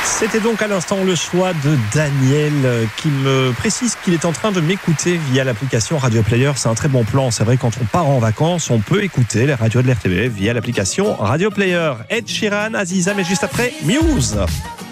C'était donc à l'instant le choix de Daniel qui me précise qu'il est en train de m'écouter via l'application Radio Player. C'est un très bon plan. C'est vrai, quand on part en vacances, on peut écouter les radios de l'RTBF via l'application Radio Player. Ed Sheeran, Aziza, mais juste après, Muse.